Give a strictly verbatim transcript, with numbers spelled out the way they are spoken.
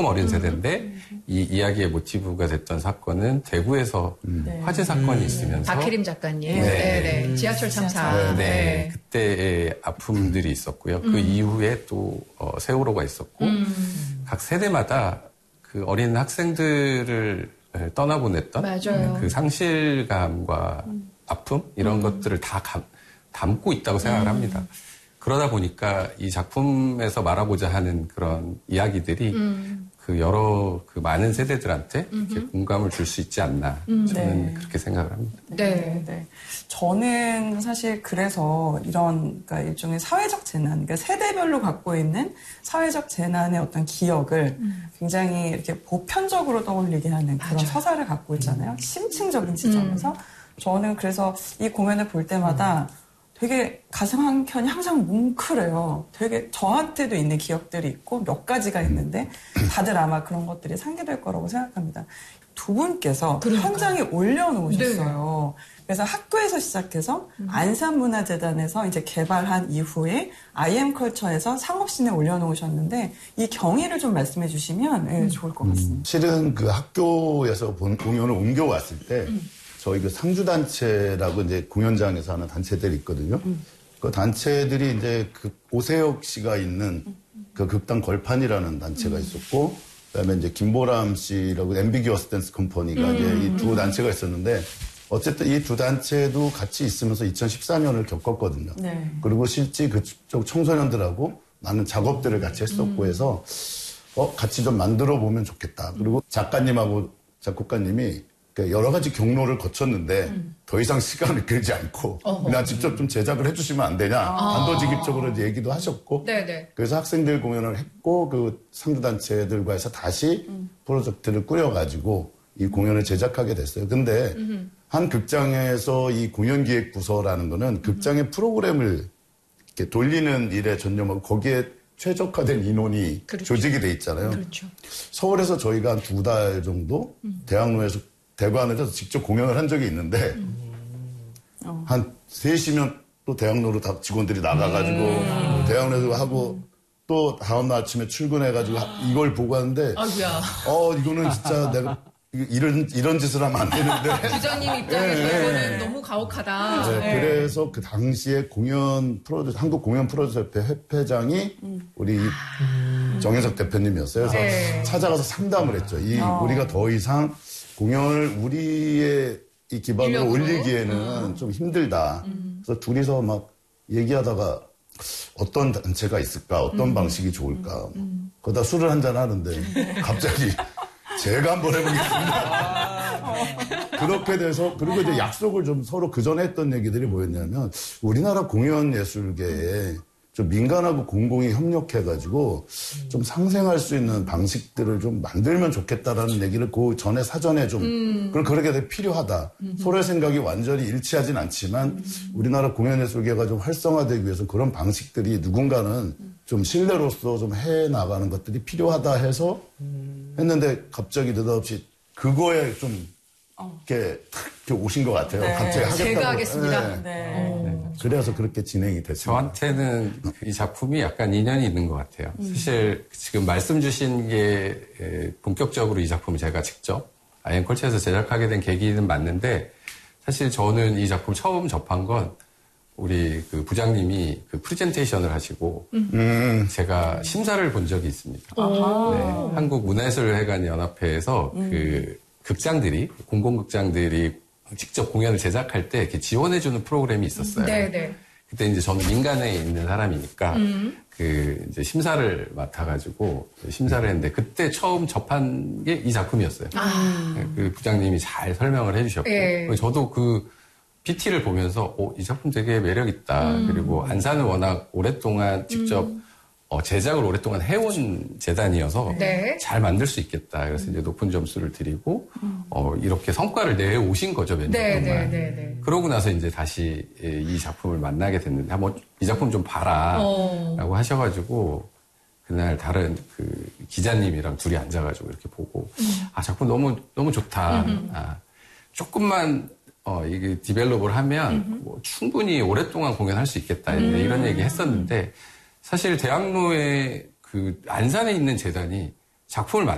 어린 세대인데 이 이야기의 모티브가 됐던 사건은 대구에서 네. 화재 사건이 있으면서 박혜림 작가님 네. 네. 네. 지하철 참사 네. 네. 그때의 아픔들이 있었고요. 그 음. 이후에 또 어, 세월호가 있었고 음. 각 세대마다 그 어린 학생들을 떠나보냈던 맞아요. 그 상실감과 음. 아픔 이런 음. 것들을 다 감, 담고 있다고 생각을 음. 합니다. 그러다 보니까 이 작품에서 말하고자 하는 그런 이야기들이 음. 그 여러 그 많은 세대들한테 이렇게 공감을 줄 수 있지 않나 음. 저는 네. 그렇게 생각을 합니다. 네, 네. 저는 사실 그래서 이런 그러니까 일종의 사회적 재난, 그러니까 세대별로 갖고 있는 사회적 재난의 어떤 기억을 음. 굉장히 이렇게 보편적으로 떠올리게 하는 그런 맞아요. 서사를 갖고 있잖아요. 심층적인 지점에서. 음. 저는 그래서 이 공연을 볼 때마다 음. 되게 가슴 한켠이 항상 뭉클해요. 되게 저한테도 있는 기억들이 있고 몇 가지가 있는데 다들 아마 그런 것들이 상기될 거라고 생각합니다. 두 분께서 그러니까. 현장에 올려놓으셨어요. 네. 그래서 학교에서 시작해서 음. 안산문화재단에서 이제 개발한 이후에 아이엠컬처에서 상업신에 올려놓으셨는데 이 경위를 좀 말씀해 주시면 네, 좋을 것 같습니다. 음. 실은 그 학교에서 본 공연을 옮겨왔을 때 음. 저희 그 상주단체라고 이제 공연장에서 하는 단체들이 있거든요. 음. 그 단체들이 이제 그 오세혁 씨가 있는 그 극단 걸판이라는 단체가 음. 있었고, 그 다음에 이제 김보람 씨라고 앰비기어스 댄스 컴퍼니가 음. 이제 이 두 단체가 있었는데, 어쨌든 이 두 단체도 같이 있으면서 이천십사 년을 겪었거든요. 네. 그리고 실제 그쪽 청소년들하고 많은 작업들을 같이 했었고 음. 해서, 어, 같이 좀 만들어 보면 좋겠다. 그리고 작가님하고 작곡가님이 여러 가지 경로를 거쳤는데 음. 더 이상 시간을 끌지 않고 어허. 나 직접 좀 제작을 해주시면 안 되냐 아. 단도직입적으로 얘기도 하셨고 네네. 그래서 학생들 공연을 했고 그 상주단체들과 해서 다시 음. 프로젝트를 꾸려가지고 이 공연을 제작하게 됐어요. 근데 음흠. 한 극장에서 이 공연기획부서라는 거는 극장의 음. 프로그램을 이렇게 돌리는 일에 전념하고 거기에 최적화된 인원이 그렇죠. 조직이 돼 있잖아요. 그렇죠. 서울에서 저희가 한 두 달 정도 음. 대학로에서 대관에서 직접 공연을 한 적이 있는데 음. 어. 한 세 시면 또 대학로로 다 직원들이 나가가지고 음. 대학로에서 하고 음. 또 다음날 아침에 출근해가지고 아. 이걸 보고 하는데 아이고야. 어 이거는 진짜 내가 이런 이런 짓을 하면 안 되는데 부장님 입장에서 네. 이거는 너무 가혹하다. 네. 네. 그래서 그 당시에 공연 프로듀서 한국 공연 프로듀서 협회 협회장이 음. 우리 음. 정현석 대표님이었어요. 그래서 네. 찾아가서 상담을 했죠. 이 어. 우리가 더 이상 공연을 우리의 이 기반으로 인력으로? 올리기에는 음. 좀 힘들다. 음. 그래서 둘이서 막 얘기하다가 어떤 단체가 있을까? 어떤 음. 방식이 좋을까? 음. 그러다 술을 한잔 하는데 갑자기 제가 한번 해보겠습니다. 그렇게 돼서 그리고 이제 약속을 좀 서로 그 전에 했던 얘기들이 뭐였냐면 우리나라 공연 예술계에 좀 민간하고 공공이 협력해가지고 좀 상생할 수 있는 방식들을 좀 만들면 좋겠다라는 얘기를 그 전에 사전에 좀 음. 그럼 그렇게 돼 필요하다. 음. 서로의 생각이 완전히 일치하진 않지만 음. 우리나라 공연예술계가 좀 활성화되기 위해서 그런 방식들이 누군가는 음. 좀 신뢰로서 좀 해나가는 것들이 필요하다 해서 음. 했는데 갑자기 느닷없이 그거에 좀 어. 이렇게 탁 이렇게 오신 것 같아요. 네. 갑자기 하겠다고. 제가 하겠습니다. 네. 네. 네. 그래서 그렇게 진행이 됐습니다. 저한테는 이 작품이 약간 인연이 있는 것 같아요. 음. 사실 지금 말씀 주신 게 본격적으로 이 작품을 제가 직접 아이엠컬처에서 제작하게 된 계기는 맞는데 사실 저는 이 작품 처음 접한 건 우리 그 부장님이 그 프레젠테이션을 하시고 음. 제가 심사를 본 적이 있습니다. 네. 한국문화예술회관 연합회에서 음. 그 극장들이 공공극장들이 직접 공연을 제작할 때 이렇게 지원해주는 프로그램이 있었어요. 네네. 그때 이제 저는 민간에 있는 사람이니까 음. 그 이제 심사를 맡아가지고 심사를 했는데 그때 처음 접한 게 이 작품이었어요. 아. 그 부장님이 잘 설명을 해주셨고 예. 저도 그 피티를 보면서 어, 이 작품 되게 매력 있다. 음. 그리고 안산을 워낙 오랫동안 직접 음. 어, 제작을 오랫동안 해온 재단이어서 네. 잘 만들 수 있겠다. 그래서 음. 이제 높은 점수를 드리고 음. 어, 이렇게 성과를 내오신 거죠, 몇 년 네, 동안. 네, 네, 네. 그러고 나서 이제 다시 이 작품을 만나게 됐는데 한번 이 작품 좀 봐라 어. 라고 하셔가지고 그날 다른 그 기자님이랑 둘이 앉아가지고 이렇게 보고 음. 아 작품 너무 너무 좋다. 음흠. 아, 조금만 어, 이게 디벨롭을 하면 뭐 충분히 오랫동안 공연할 수 있겠다. 음. 이런 얘기 했었는데 사실 대학로에 그 안산에 있는 재단이 작품을 만